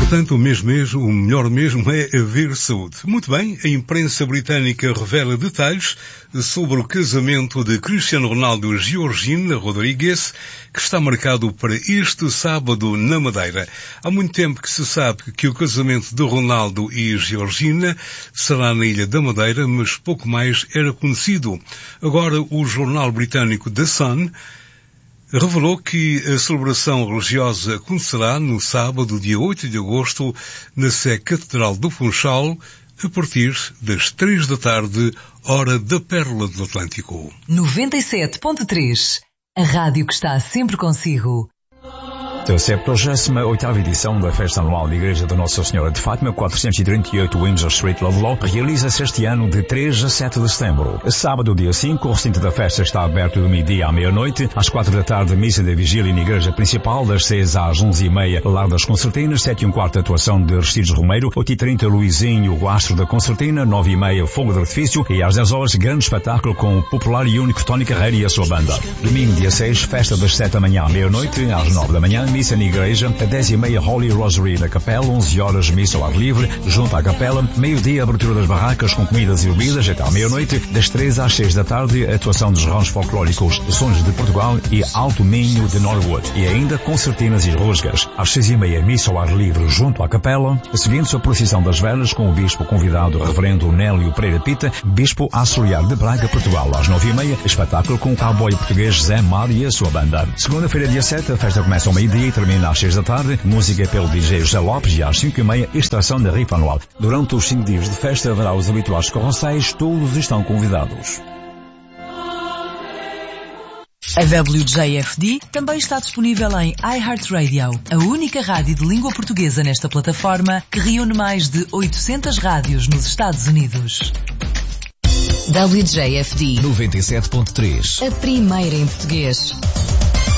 Portanto, o melhor mesmo é haver saúde. Muito bem, a imprensa britânica revela detalhes sobre o casamento de Cristiano Ronaldo e Georgina Rodrigues, que está marcado para este sábado na Madeira. Há muito tempo que se sabe que o casamento de Ronaldo e Georgina será na Ilha da Madeira, mas pouco mais era conhecido. Agora, o jornal britânico The Sun revelou que a celebração religiosa acontecerá no sábado, dia 8 de agosto, na Sé Catedral do Funchal, a partir das 3 da tarde, hora da Pérola do Atlântico. 97.3, a rádio que está sempre consigo. A 78ª edição da Festa Anual da Igreja de Nossa Senhora de Fátima, 438 Windsor Street, Ludlow, realiza-se este ano de 3 a 7 de setembro. Sábado, dia 5, o recinto da festa está aberto do meio-dia à meia-noite, às 4 da tarde, missa da vigília na Igreja Principal, das 6 às 11h30, Lar das Concertinas, 7h15, atuação de Aristides Romeiro, 8h30, Luizinho, o Astro da Concertina, 9h30, Fogo de Artifício e às 10 horas, grande espetáculo com o popular e único Tony Carreira e a sua banda. Domingo, dia 6, festa das 7 da manhã à meia-noite, às 9 da manhã, missa na igreja, a 10h30 Holy Rosary da capela, 11 horas missa ao ar livre, junto à capela, meio-dia abertura das barracas com comidas e bebidas até à meia-noite, das 3 às 6 da tarde, atuação dos rãos folclóricos Sons de Portugal e Alto Minho de Norwood, e ainda concertinas e rusgas. Às 6h30 missa ao ar livre junto à capela, seguindo-se a procissão das velas com o bispo convidado reverendo Nélio Pereira Pita, bispo auxiliar de Braga, Portugal. Às 9h30, espetáculo com o cowboy português Zé Mar e a sua banda. Segunda-feira, dia 7, a festa começa ao meio-dia e termina às 6 da tarde, música pelo DJ José Lopes e às 5h30, extração da rifa anual. Durante os 5 dias de festa haverá os habituais carrosséis, todos estão convidados. A WJFD também está disponível em iHeartRadio, a única rádio de língua portuguesa nesta plataforma que reúne mais de 800 rádios nos Estados Unidos. WJFD 97.3, a primeira em português.